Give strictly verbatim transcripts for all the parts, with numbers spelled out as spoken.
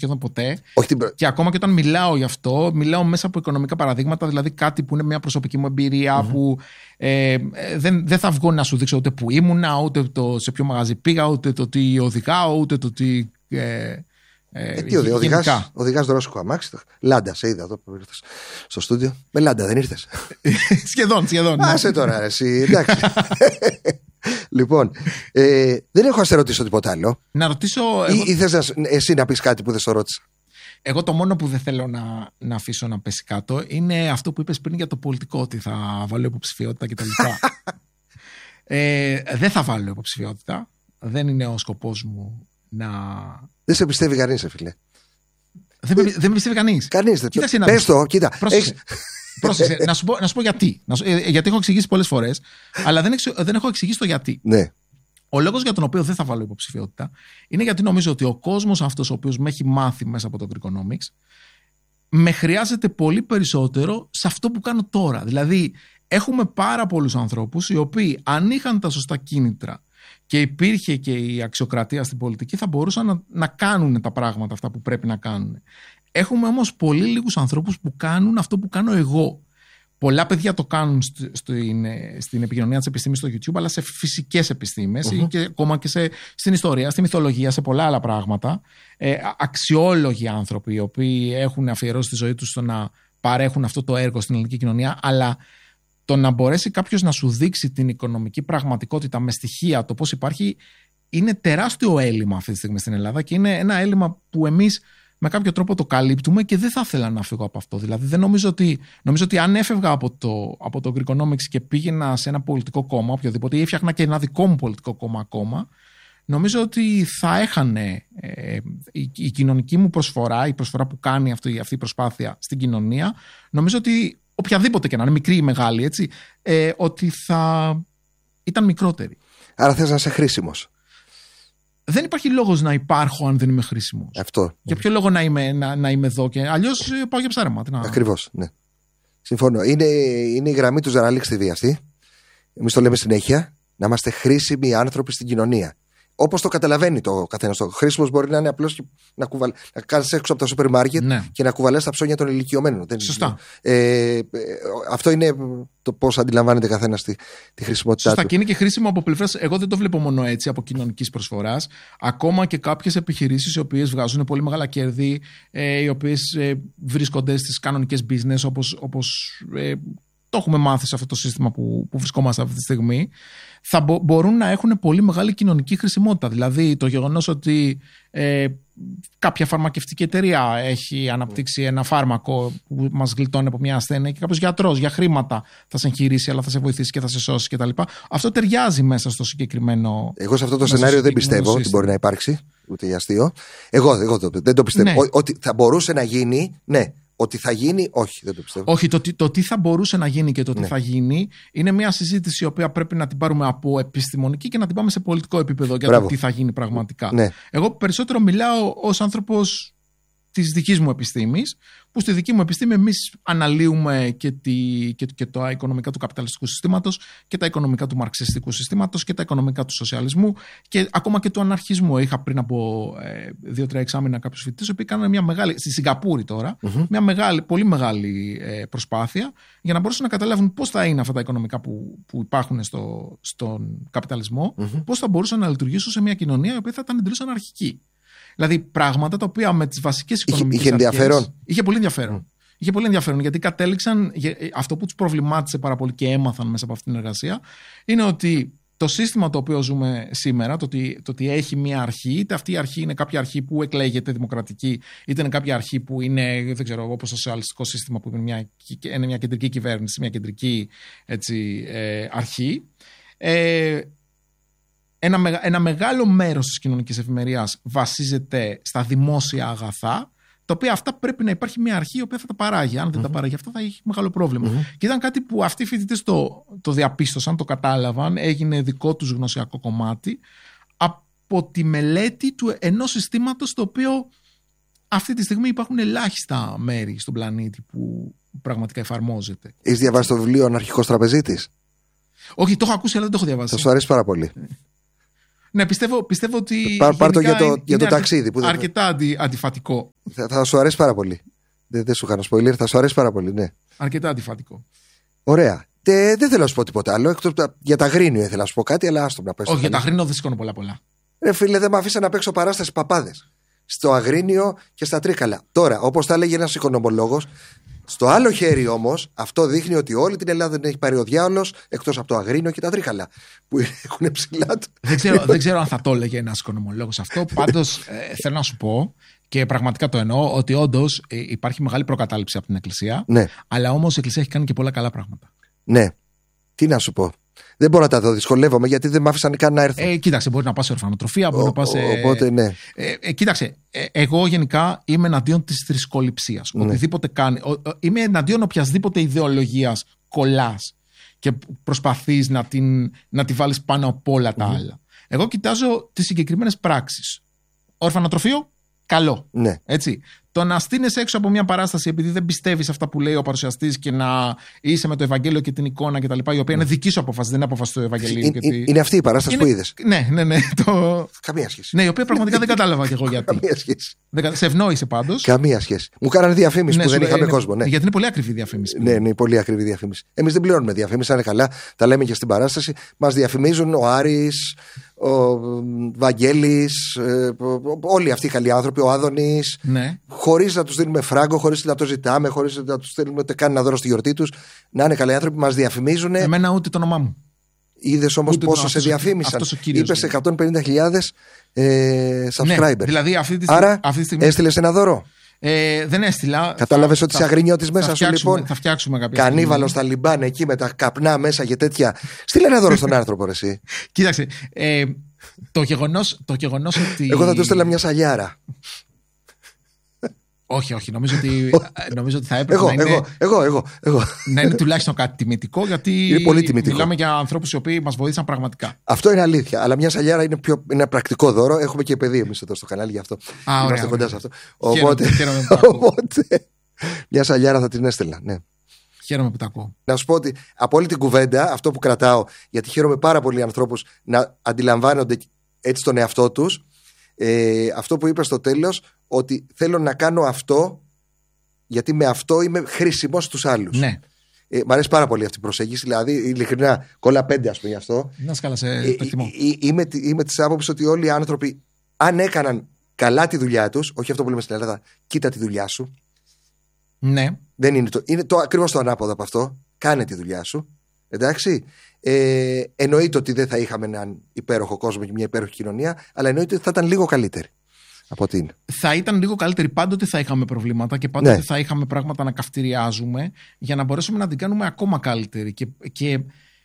σχεδόν ποτέ. Όχι την... Και ακόμα και όταν μιλάω γι' αυτό, μιλάω μέσα από οικονομικά παραδείγματα, δηλαδή κάτι που είναι μια προσωπική μου εμπειρία, mm-hmm. που ε, δεν, δεν θα βγω να σου δείξω ούτε που ήμουνα, ούτε το σε ποιο μαγαζί πήγα, ούτε το τι οδηγάω, ούτε το τι. Ε, Ε, τι οδηγάς, οδηγάς ρώσικο αμάξι. Λάντα, σε είδα εδώ που ήρθες στο στούντιο. Με Λάντα δεν ήρθες? Σχεδόν, σχεδόν. Άσε τώρα εσύ, εντάξει. Λοιπόν, ε, δεν έχω να σε ρωτήσω τίποτα άλλο. Να ρωτήσω. Ή, εγώ... ή θες να, εσύ να πεις κάτι που δεν σε ρώτησα? Εγώ το μόνο που δεν θέλω να, να αφήσω να πέσει κάτω είναι αυτό που είπες πριν για το πολιτικό, ότι θα βάλω υποψηφιότητα κτλ. ε, δεν θα βάλω υποψηφιότητα. Δεν είναι ο σκοπός μου να. Δεν σε πιστεύει κανείς, φίλε. Δεν, με, δεν με πιστεύει κανείς. Κανείς δεν. Πες το, κοίτα. Πρόσεξε. Πρόσεξε. να, σου πω, να σου πω γιατί. Να σου, γιατί έχω εξηγήσει πολλές φορές, αλλά δεν, εξ, δεν έχω εξηγήσει το γιατί. Ναι. Ο λόγος για τον οποίο δεν θα βάλω υποψηφιότητα είναι γιατί νομίζω ότι ο κόσμος αυτός ο οποίος με έχει μάθει μέσα από το Greekonomics με χρειάζεται πολύ περισσότερο σε αυτό που κάνω τώρα. Δηλαδή, έχουμε πάρα πολλούς ανθρώπους οι οποίοι, αν είχαν τα σωστά κίνητρα και υπήρχε και η αξιοκρατία στην πολιτική, θα μπορούσαν να, να κάνουν τα πράγματα αυτά που πρέπει να κάνουν. Έχουμε όμως πολύ λίγους ανθρώπους που κάνουν αυτό που κάνω εγώ. Πολλά παιδιά το κάνουν στο, στο, είναι, στην επικοινωνία της επιστήμης στο YouTube, αλλά σε φυσικές επιστήμες mm-hmm. ή και ακόμα και σε, στην ιστορία, στη μυθολογία, σε πολλά άλλα πράγματα. Ε, αξιόλογοι άνθρωποι οι οποίοι έχουν αφιερώσει τη ζωή τους στο να παρέχουν αυτό το έργο στην ελληνική κοινωνία, αλλά το να μπορέσει κάποιος να σου δείξει την οικονομική πραγματικότητα με στοιχεία, το πώς υπάρχει, είναι τεράστιο έλλειμμα αυτή τη στιγμή στην Ελλάδα και είναι ένα έλλειμμα που εμείς με κάποιο τρόπο το καλύπτουμε και δεν θα ήθελα να φύγω από αυτό. Δηλαδή, δεν νομίζω ότι, νομίζω ότι αν έφευγα από το, από το Greekonomics και πήγαινα σε ένα πολιτικό κόμμα, οποιοδήποτε, ή έφτιαχνα και ένα δικό μου πολιτικό κόμμα ακόμα, νομίζω ότι θα έχανε ε, η, η κοινωνική μου προσφορά, η προσφορά που κάνει αυτή, αυτή η προσπάθεια στην κοινωνία, νομίζω ότι οποιαδήποτε και να είναι, μικρή ή μεγάλη, έτσι, ε, ότι θα ήταν μικρότερη. Άρα θες να είσαι χρήσιμος. Δεν υπάρχει λόγος να υπάρχω αν δεν είμαι χρήσιμος. Αυτό. Για ποιο λόγο να είμαι, να, να είμαι εδώ και αλλιώς πάω για ψάρεμα. Να... Ακριβώς, ναι. Συμφωνώ. Είναι, είναι η γραμμή του Ζαραλίκ στη Βιαστή. Εμείς το λέμε συνέχεια. Να είμαστε χρήσιμοι άνθρωποι στην κοινωνία. Όπως το καταλαβαίνει το καθένας. Το χρήσιμος μπορεί να είναι απλώς να, κουβαλ... να κάνεις έξω από το σούπερ μάρκετ ναι. και να κουβαλάς τα ψώνια των ηλικιωμένων. Σωστά. Ε, ε, αυτό είναι το πώς αντιλαμβάνεται καθένας τη, τη χρησιμότητά Σωστά. του. Και είναι και χρήσιμο από πλευράς. Εγώ δεν το βλέπω μόνο έτσι από κοινωνικής προσφοράς. Ακόμα και κάποιες επιχειρήσεις οι οποίες βγάζουν πολύ μεγάλα κέρδη, ε, οι οποίες ε, βρίσκονται στις κανονικές business, όπως. όπως ε, το έχουμε μάθει σε αυτό το σύστημα που, που βρισκόμαστε αυτή τη στιγμή, θα μπο, μπορούν να έχουν πολύ μεγάλη κοινωνική χρησιμότητα. Δηλαδή το γεγονός ότι ε, κάποια φαρμακευτική εταιρεία έχει αναπτύξει ένα φάρμακο που μας γλιτώνει από μια ασθένεια και κάποιος γιατρός για χρήματα θα σε εγχειρήσει, αλλά θα σε βοηθήσει και θα σε σώσει κτλ. Αυτό ταιριάζει μέσα στο συγκεκριμένο. Εγώ σε αυτό το σενάριο δεν πιστεύω σύστημα. Ότι μπορεί να υπάρξει, ούτε για αστείο. Εγώ, εγώ το, δεν το πιστεύω. Ναι. Ό, ότι θα μπορούσε να γίνει, ναι. Ότι θα γίνει, όχι, δεν το πιστεύω. Όχι, το, το τι θα μπορούσε να γίνει και το τι ναι. θα γίνει είναι μια συζήτηση η οποία πρέπει να την πάρουμε από επιστημονική και να την πάμε σε πολιτικό επίπεδο για Μπράβο. Το τι θα γίνει πραγματικά. Ναι. Εγώ περισσότερο μιλάω ως άνθρωπος της δικής μου επιστήμης, που στη δική μου επιστήμη εμείς αναλύουμε και, τη, και, και τα οικονομικά του καπιταλιστικού συστήματος και τα οικονομικά του μαρξιστικού συστήματος και τα οικονομικά του σοσιαλισμού και ακόμα και του αναρχισμού. Είχα πριν από ε, δύο-τρία εξάμηνα κάποιους φοιτητές που κάνανε μια μεγάλη, στη Σιγκαπούρη τώρα, mm-hmm. μια μεγάλη, πολύ μεγάλη ε, προσπάθεια για να μπορέσουν να καταλάβουν πώς θα είναι αυτά τα οικονομικά που, που υπάρχουν στο, στον καπιταλισμό, mm-hmm. πώς θα μπορούσαν να λειτουργήσουν σε μια κοινωνία η οποία θα ήταν εντελώς αναρχική. Δηλαδή πράγματα τα οποία με τις βασικές οικονομικές είχε, είχε ενδιαφέρον. Αρχές, είχε πολύ ενδιαφέρον. Mm. Είχε πολύ ενδιαφέρον γιατί κατέληξαν, αυτό που τους προβλημάτισε πάρα πολύ και έμαθαν μέσα από αυτήν την εργασία είναι ότι το σύστημα το οποίο ζούμε σήμερα, το ότι, το ότι έχει μια αρχή, είτε αυτή η αρχή είναι κάποια αρχή που εκλέγεται δημοκρατική, είτε είναι κάποια αρχή που είναι, δεν ξέρω, όπως το σοσιαλιστικό σύστημα που είναι μια, είναι μια κεντρική κυβέρνηση, μια κεντρική έτσι, ε, αρχή. Ε, Ένα, ένα μεγάλο μέρος της κοινωνικής ευημερίας βασίζεται στα δημόσια αγαθά, τα οποία αυτά πρέπει να υπάρχει μια αρχή η οποία θα τα παράγει. Αν δεν mm-hmm. τα παράγει αυτά θα έχει μεγάλο πρόβλημα. Mm-hmm. Και ήταν κάτι που αυτοί οι φοιτητές το, το διαπίστωσαν, το κατάλαβαν, έγινε δικό τους γνωσιακό κομμάτι από τη μελέτη του ενός συστήματος το οποίο αυτή τη στιγμή υπάρχουν ελάχιστα μέρη στον πλανήτη που πραγματικά εφαρμόζεται. Έχεις διαβάσει το βιβλίο «Αναρχικός τραπεζίτης»? Όχι, το έχω ακούσει αλλά δεν το έχω διαβάσει. Θα σου αρέσει πάρα πολύ. Ναι, πιστεύω, πιστεύω ότι. Πάρ' πάρ' το για το, είναι, για το είναι ταξίδι. Που αρκετά αντι, αντιφατικό. Θα, θα σου αρέσει πάρα πολύ. Δεν, δεν σου είχα spoiler, θα σου αρέσει πάρα πολύ, ναι. Αρκετά αντιφατικό. Ωραία. Τε, δεν θέλω να σου πω τίποτα άλλο. Εκτός, για τα Αγρίνιο ήθελα να σου πω κάτι, αλλά άστο να πες. Όχι, για τα Αγρίνιο δεν σηκώνω πολλά πολλά. Ρε φίλε, δεν με αφήσα να παίξω παράσταση παπάδες. Στο Αγρίνιο και στα Τρίκαλα. Τώρα, όπως τα έλεγε ένας οικονομολόγος, στο άλλο χέρι όμως, αυτό δείχνει ότι όλη την Ελλάδα δεν έχει πάρει ο διάολος εκτός από το Αγρίνιο και τα Τρίκαλα. Που έχουν ψηλά του. Δεν ξέρω, δεν ξέρω αν θα το έλεγε ένας οικονομολόγος αυτό. Πάντως, ε, θέλω να σου πω. Και πραγματικά το εννοώ ότι όντως υπάρχει μεγάλη προκατάληψη από την Εκκλησία. Ναι. Αλλά όμως η Εκκλησία έχει κάνει και πολλά καλά πράγματα. Ναι. Τι να σου πω. Δεν μπορώ να τα δω. Δυσκολεύομαι γιατί δεν μ' άφησαν καν να έρθω. Ε, κοίταξε, μπορεί να πας σε ορφανοτροφία, μπορεί ο, να πας σε. Οπότε, ναι. Ε, ε, κοίταξε, ε, εγώ γενικά είμαι εναντίον της θρησκοληψίας. Ναι. Οτιδήποτε κάνει. Ο, ο, είμαι εναντίον οποιασδήποτε ιδεολογίας κολλάς και προσπαθείς να, την, να τη βάλεις πάνω από όλα τα mm. άλλα. Εγώ κοιτάζω τις συγκεκριμένες πράξεις. Ορφανοτροφείο. Καλό. Ναι. Έτσι. Το να στείνεσαι έξω από μια παράσταση επειδή δεν πιστεύεις αυτά που λέει ο παρουσιαστής και να είσαι με το Ευαγγέλιο και την εικόνα κτλ. Η οποία είναι δική σου απόφαση, δεν είναι απόφαση του Ευαγγελίου. Είναι, γιατί... είναι αυτή η παράσταση είναι... που είδες. Ναι, ναι, ναι. Το... Καμία σχέση. Ναι, η οποία πραγματικά δεν κατάλαβα κι εγώ γιατί. Καμία σχέση. Δεν... Σε ευνόησε πάντως. Καμία σχέση. Μου κάνανε διαφήμιση ναι, που δεν σου... είχαμε είναι... κόσμο. Ναι. Γιατί είναι πολύ ακριβή διαφήμιση. Ναι, είναι πολύ ακριβή διαφήμιση. Εμείς δεν πληρώνουμε διαφήμιση, αν είναι καλά. Τα λέμε και στην παράσταση. Μας διαφημίζουν ο Άρης, ο Βαγγέλης, ε, όλοι αυτοί οι καλοί άνθρωποι, ο Άδωνης. Ναι. Χωρίς να τους δίνουμε φράγκο, χωρίς να το ζητάμε, χωρίς να τους θέλουμε ούτε καν να δώρο στη γιορτή τους. Να είναι καλοί άνθρωποι, μας διαφημίζουν. Εμένα ούτε το όνομά μου. Είδες όμως πόσο το, σε διαφήμισαν. Είπες εκατόν πενήντα χιλιάδες ε, subscribers. Ναι, δηλαδή αυτή τη, Άρα αυτή τη στιγμή... έστειλες ένα δώρο. Ε, δεν έστειλα. Κατάλαβες ότι είσαι αγρινιώτης μέσα σου, λοιπόν. Θα φτιάξουμε κάποια. Κανίβαλος στα λιμπάν εκεί με τα καπνά μέσα και τέτοια. Στείλε ένα δώρο στον άνθρωπο, ρε, εσύ. Κοίταξε. Ε, το γεγονός, το γεγονός ότι. Εγώ θα του στείλα μια σαλιάρα. Όχι, όχι. Νομίζω ότι, νομίζω ότι θα έπρεπε εγώ, να είναι. Εγώ, εγώ, εγώ, εγώ. Να είναι τουλάχιστον κάτι τιμητικό, γιατί είναι πολύ τιμητικό. Μιλάμε για ανθρώπους οι οποίοι μας βοήθησαν πραγματικά. Αυτό είναι αλήθεια. Αλλά μια σαλιάρα είναι, πιο, είναι ένα πρακτικό δώρο. Έχουμε και παιδί εμείς εδώ στο κανάλι γι' αυτό. Α, είμαστε ωραία, κοντά ωραία. σε αυτό. Οπότε, χαίρομαι, οπότε μια σαλιάρα θα την έστελνα. Ναι. Χαίρομαι που τα ακούω. Να σου πω ότι από όλη την κουβέντα, αυτό που κρατάω, γιατί χαίρομαι πάρα πολύ οι ανθρώπους να αντιλαμβάνονται έτσι τον εαυτό τους. Ε, αυτό που είπε στο τέλος, ότι θέλω να κάνω αυτό γιατί με αυτό είμαι χρήσιμος στους άλλους. Ναι. Ε, μ' αρέσει πάρα πολύ αυτή η προσέγγιση. Δηλαδή, ειλικρινά, κόλλα πέντε, ας πούμε, γι' αυτό. Να σκάλασε ε, το εκτιμώ. Ε, ε, είμαι, είμαι της άποψης ότι όλοι οι άνθρωποι, αν έκαναν καλά τη δουλειά τους, όχι αυτό που λέμε στην Ελλάδα, κοίτα τη δουλειά σου. Ναι. Δεν είναι το, είναι το ακριβώς το ανάποδο από αυτό. Κάνε τη δουλειά σου. Εντάξει. Ε, εννοείται ότι δεν θα είχαμε έναν υπέροχο κόσμο και μια υπέροχη κοινωνία, αλλά εννοείται ότι θα ήταν λίγο καλύτερη από την. Θα ήταν λίγο καλύτερη. Πάντοτε θα είχαμε προβλήματα και πάντοτε ναι. θα είχαμε πράγματα να καυτηριάζουμε για να μπορέσουμε να την κάνουμε ακόμα καλύτερη. Και, και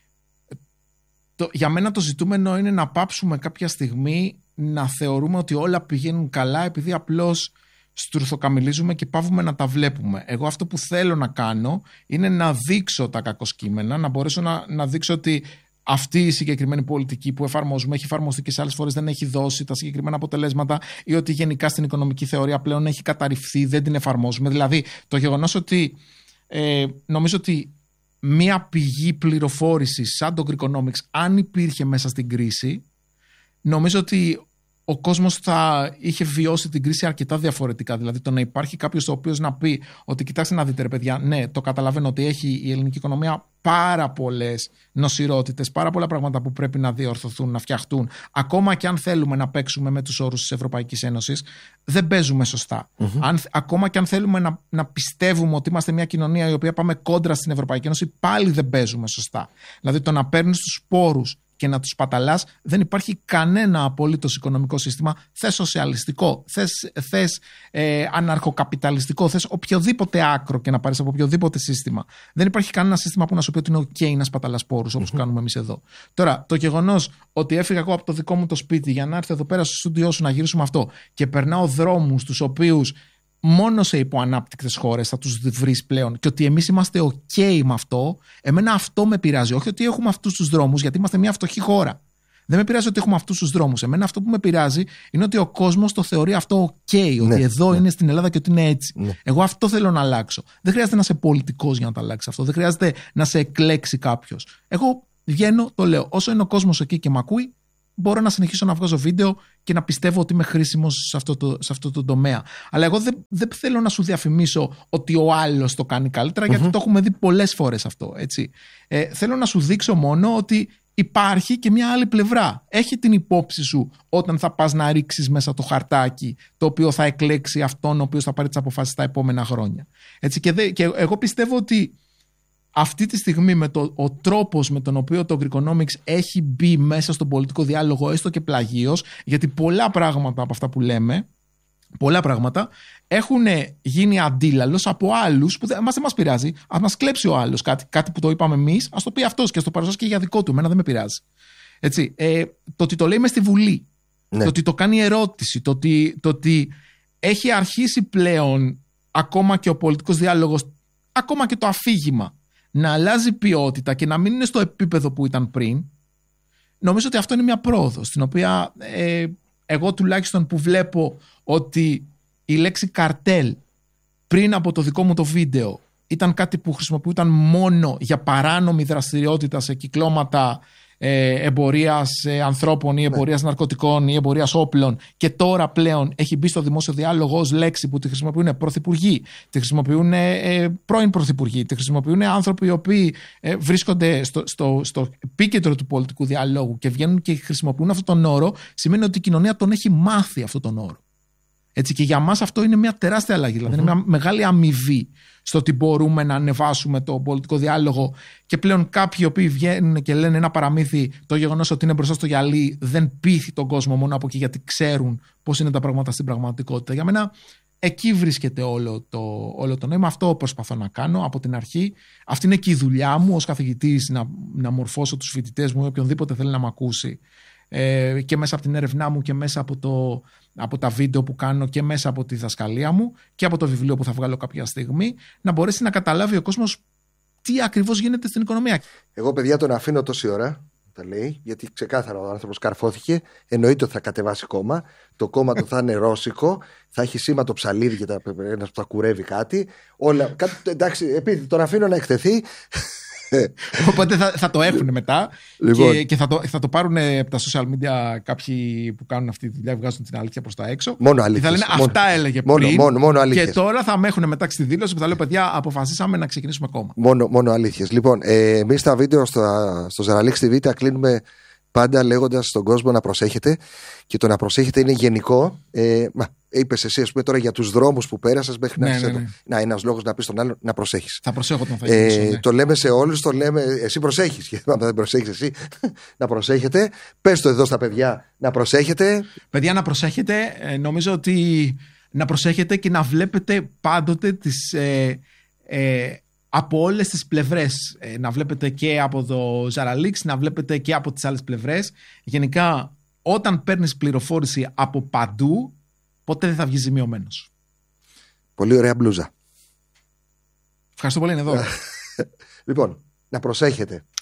το, για μένα το ζητούμενο είναι να πάψουμε κάποια στιγμή να θεωρούμε ότι όλα πηγαίνουν καλά επειδή απλώς στουρθοκαμιλίζουμε και πάβουμε να τα βλέπουμε. Εγώ αυτό που θέλω να κάνω είναι να δείξω τα κακοσκήμενα, να μπορέσω να, να δείξω ότι αυτή η συγκεκριμένη πολιτική που εφαρμόζουμε έχει εφαρμοστεί και σε άλλες φορές δεν έχει δώσει τα συγκεκριμένα αποτελέσματα, ή ότι γενικά στην οικονομική θεωρία πλέον έχει καταρριφθεί, δεν την εφαρμόζουμε. Δηλαδή το γεγονός ότι ε, νομίζω ότι μία πηγή πληροφόρησης σαν το Greekonomics, αν υπήρχε μέσα στην κρίση, νομίζω ότι ο κόσμος θα είχε βιώσει την κρίση αρκετά διαφορετικά. Δηλαδή, το να υπάρχει κάποιος ο οποίος να πει ότι κοιτάξτε να δείτε, ρε παιδιά, ναι, το καταλαβαίνω ότι έχει η ελληνική οικονομία πάρα πολλές νοσηρότητες, πάρα πολλά πράγματα που πρέπει να διορθωθούν, να φτιαχτούν. Ακόμα και αν θέλουμε να παίξουμε με τους όρους της Ευρωπαϊκής Ένωσης, δεν παίζουμε σωστά. Mm-hmm. Αν, ακόμα και αν θέλουμε να, να πιστεύουμε ότι είμαστε μια κοινωνία η οποία πάμε κόντρα στην Ευρωπαϊκή Ένωση, πάλι δεν παίζουμε σωστά. Δηλαδή, το να παίρνεις τους πόρους και να τους παταλάς, δεν υπάρχει κανένα απολύτως οικονομικό σύστημα. Θες σοσιαλιστικό, θες, θες ε, αναρχοκαπιταλιστικό, θες οποιοδήποτε άκρο και να πάρεις από οποιοδήποτε σύστημα. Δεν υπάρχει κανένα σύστημα που να σου πει ότι είναι ok να σπαταλάς πόρους, όπως mm-hmm. κάνουμε εμείς εδώ. Τώρα, το γεγονός ότι έφυγα εγώ από το δικό μου το σπίτι για να έρθω εδώ πέρα στο στούντιό σου να γυρίσουμε αυτό και περνάω δρόμους τους οποίους μόνο σε υποανάπτυκτες χώρες θα τους βρεις πλέον και ότι εμείς είμαστε ok με αυτό, εμένα αυτό με πειράζει. Όχι ότι έχουμε αυτούς τους δρόμους, γιατί είμαστε μια φτωχή χώρα. Δεν με πειράζει ότι έχουμε αυτούς τους δρόμους. Εμένα αυτό που με πειράζει είναι ότι ο κόσμος το θεωρεί αυτό ok, ότι ναι, εδώ ναι. είναι στην Ελλάδα και ότι είναι έτσι. Ναι. Εγώ αυτό θέλω να αλλάξω. Δεν χρειάζεται να είσαι πολιτικός για να το αλλάξει αυτό. Δεν χρειάζεται να σε εκλέξει κάποιος. Εγώ βγαίνω, το λέω. Όσο είναι ο κόσμος εκεί και μ' ακούει, μπορώ να συνεχίσω να βγάζω βίντεο και να πιστεύω ότι είμαι χρήσιμος σε αυτό το, σε αυτό το τομέα. Αλλά εγώ δεν, δεν θέλω να σου διαφημίσω ότι ο άλλος το κάνει καλύτερα, mm-hmm. γιατί το έχουμε δει πολλές φορές αυτό. Έτσι. Ε, θέλω να σου δείξω μόνο ότι υπάρχει και μια άλλη πλευρά. Έχει την υπόψη σου όταν θα πας να ρίξεις μέσα το χαρτάκι το οποίο θα εκλέξει αυτόν ο οποίος θα πάρει τις αποφάσεις τα επόμενα χρόνια. Έτσι, και, δε, και εγώ πιστεύω ότι αυτή τη στιγμή με το, ο τρόπος με τον οποίο το Greekonomics έχει μπει μέσα στον πολιτικό διάλογο, έστω και πλαγίως, γιατί πολλά πράγματα από αυτά που λέμε, πολλά πράγματα έχουν γίνει αντίλαλος από άλλους που δεν μας, δεν μας πειράζει. Ας μας κλέψει ο άλλος κάτι, κάτι που το είπαμε εμείς, ας το πει αυτός και ας το παρουσιάσει και για δικό του. Εμένα δεν με πειράζει. Έτσι, ε, το ότι το λέει μες στη Βουλή, ναι. το ότι το κάνει ερώτηση, το ότι, το ότι έχει αρχίσει πλέον ακόμα και ο πολιτικός διάλογος, ακόμα και το αφήγημα, να αλλάζει ποιότητα και να μην είναι στο επίπεδο που ήταν πριν, νομίζω ότι αυτό είναι μια πρόοδος, στην οποία ε, εγώ τουλάχιστον που βλέπω ότι η λέξη καρτέλ πριν από το δικό μου το βίντεο ήταν κάτι που χρησιμοποιούταν μόνο για παράνομη δραστηριότητα σε κυκλώματα ε, εμπορίας ε, ανθρώπων ή εμπορίας ναι. ναρκωτικών ή εμπορίας όπλων, και τώρα πλέον έχει μπει στο δημόσιο διάλογο ως λέξη που τη χρησιμοποιούν πρωθυπουργοί, τη χρησιμοποιούν ε, πρώην πρωθυπουργοί, τη χρησιμοποιούν άνθρωποι οι οποίοι ε, βρίσκονται στο, στο, στο επίκεντρο του πολιτικού διαλόγου και βγαίνουν και χρησιμοποιούν αυτόν τον όρο, σημαίνει ότι η κοινωνία τον έχει μάθει αυτόν τον όρο. Έτσι, και για μας αυτό είναι μια τεράστια αλλαγή. Δηλαδή, mm-hmm. είναι μια μεγάλη αμοιβή στο ότι μπορούμε να ανεβάσουμε το πολιτικό διάλογο, και πλέον κάποιοι οι οποίοι βγαίνουν και λένε ένα παραμύθι, το γεγονός ότι είναι μπροστά στο γυαλί δεν πείθει τον κόσμο μόνο από εκεί, γιατί ξέρουν πώς είναι τα πράγματα στην πραγματικότητα. Για μένα εκεί βρίσκεται όλο το, όλο το νόημα. Αυτό προσπαθώ να κάνω από την αρχή. Αυτή είναι και η δουλειά μου ως καθηγητής, να, να μορφώσω τους φοιτητές μου, οποιονδήποτε θέλει να με ακούσει. Ε, και μέσα από την έρευνά μου και μέσα από, το, από τα βίντεο που κάνω και μέσα από τη διδασκαλία μου και από το βιβλίο που θα βγάλω κάποια στιγμή, να μπορέσει να καταλάβει ο κόσμος τι ακριβώς γίνεται στην οικονομία. Εγώ, παιδιά, τον αφήνω τόση ώρα, τα λέει, γιατί ξεκάθαρα ο άνθρωπος καρφώθηκε. Εννοείται ότι θα κατεβάσει κόμμα. Το κόμμα του θα είναι ρώσικο, θα έχει σήμα το ψαλίδι και ένας που θα κουρεύει κάτι. Όλα, κάτι εντάξει, επειδή τον αφήνω να εκτεθεί. Οπότε θα, θα το έχουν μετά λοιπόν. και, και θα, το, θα το πάρουν από τα social media κάποιοι που κάνουν αυτή τη δουλειά, βγάζουν την αλήθεια προς τα έξω. Μόνο αλήθειες. Και θα λένε μόνο, αυτά έλεγε μόνο, πριν. Μόνο, μόνο αλήθειες. Και τώρα θα με έχουν μετά στη δήλωση που θα λέω, παιδιά, αποφασίσαμε να ξεκινήσουμε κόμμα. Μόνο, μόνο αλήθειες. Λοιπόν, ε, εμείς τα βίντεο στο, στο Zeralix τι βι τα κλείνουμε πάντα λέγοντας στον κόσμο να προσέχετε. Και το να προσέχετε είναι γενικό. Ε, μα, είπες εσύ, ας πούμε, τώρα για τους δρόμους που πέρασες μέχρι ναι, να ναι, ναι. Να, ένας λόγος να πεις στον άλλο να προσέχεις. Θα προσέχω τον θα ε, ναι. Το λέμε σε όλους, το λέμε. Εσύ προσέχεις. Και αν δεν προσέχεις εσύ, να προσέχετε. Πες το εδώ στα παιδιά να προσέχετε. Παιδιά, να προσέχετε. Ε, νομίζω ότι να προσέχετε και να βλέπετε πάντοτε τις. Ε, ε, από όλες τις πλευρές, ε, να βλέπετε και από το Zeralix, να βλέπετε και από τις άλλες πλευρές. Γενικά, όταν παίρνεις πληροφόρηση από παντού, ποτέ δεν θα βγεις ζημιωμένος. Πολύ ωραία μπλούζα. Ευχαριστώ πολύ, είναι εδώ. Λοιπόν, να προσέχετε.